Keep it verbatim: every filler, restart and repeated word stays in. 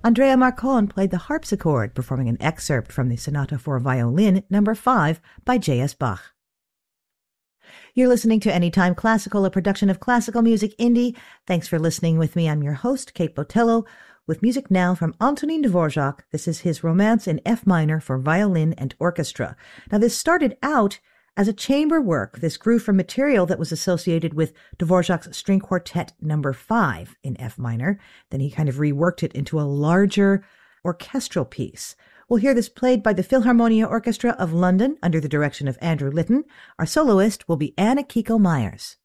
Andrea Marcon played the harpsichord, performing an excerpt from the Sonata for Violin number five by J S Bach. You're listening to Anytime Classical, a production of Classical Music Indie. Thanks for listening with me. I'm your host, Kate Botello, with music now from Antonin Dvorak. This is his Romance in F minor for violin and orchestra. Now, this started out as a chamber work. This grew from material that was associated with Dvorak's String Quartet number five in F minor. Then he kind of reworked it into a larger orchestral piece. We'll hear this played by the Philharmonia Orchestra of London under the direction of Andrew Litton. Our soloist will be Anna Kiko Myers.